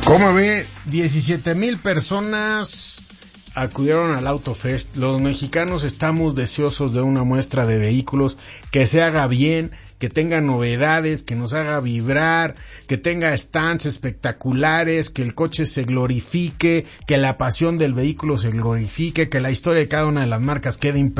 ¿Cómo ve? 17,000 personas acudieron al Autofest. Los mexicanos estamos deseosos de una muestra de vehículos que se haga bien, que tenga novedades, que nos haga vibrar, que tenga stands espectaculares, que el coche se glorifique, que la pasión del vehículo se glorifique, que la historia de cada una de las marcas quede